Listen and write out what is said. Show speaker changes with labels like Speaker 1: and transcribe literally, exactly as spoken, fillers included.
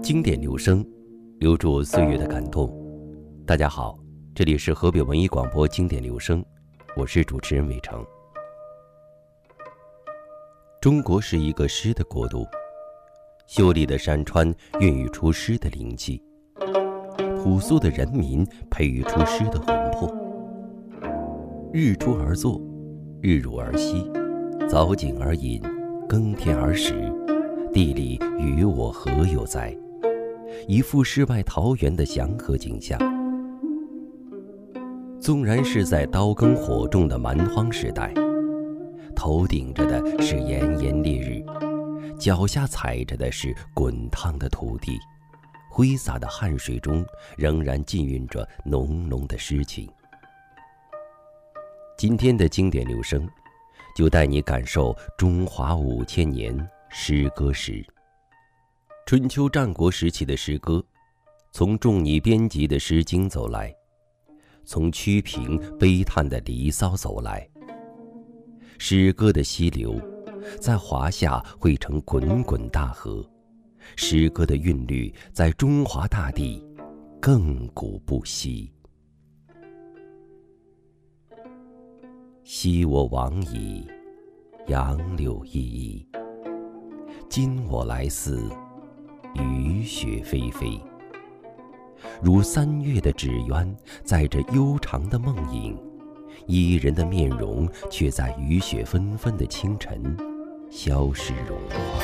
Speaker 1: 经典留声，留住岁月的感动。大家好，这里是河北文艺广播经典留声，我是主持人伟成。中国是一个诗的国度，秀丽的山川孕育出诗的灵气，朴素的人民培育出诗的魂魄。日出而作，日入而息，早景而饮，耕田而食，地理与我何有哉？一副世外桃源的祥和景象。纵然是在刀耕火种的蛮荒时代，头顶着的是炎炎烈日，脚下踩着的是滚烫的土地，挥洒的汗水中仍然浸润着浓浓的诗情。今天的经典留声，就带你感受中华五千年诗歌史。春秋战国时期的诗歌，从仲尼编辑的《诗经》走来，从屈平悲叹的《离骚》走来。诗歌的溪流，在华夏汇成滚滚大河，诗歌的韵律在中华大地亘古不息。昔我往矣，杨柳依依，今我来思，雨雪霏霏。如三月的纸鸢，载着悠长的梦影，伊人的面容却在雨雪纷纷的清晨消失融化。